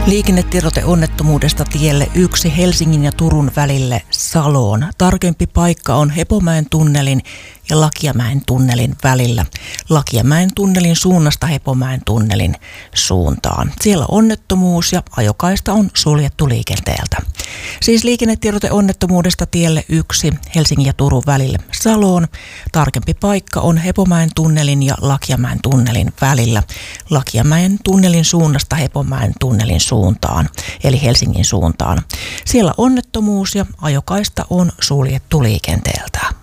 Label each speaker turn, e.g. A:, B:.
A: Liikennetiedote onnettomuudesta tielle 1 Helsingin ja Turun välille Saloon. Tarkempi paikka on Hepomäen tunnelin ja Lakiamäen tunnelin välillä. Lakiamäen tunnelin suunnasta Hepomäen tunnelin suuntaan. Siellä onnettomuus ja ajokaista on suljettu liikenteeltä. Siis liikennetiedote onnettomuudesta tielle 1 Helsingin ja Turun välille Saloon. Tarkempi paikka on Hepomäen tunnelin ja Lakiamäen tunnelin välillä. Lakiamäen tunnelin suunnasta Hepomäen tunnelin suuntaan, eli Helsingin suuntaan. Siellä onnettomuus ja ajokaista on suljettu liikenteeltä.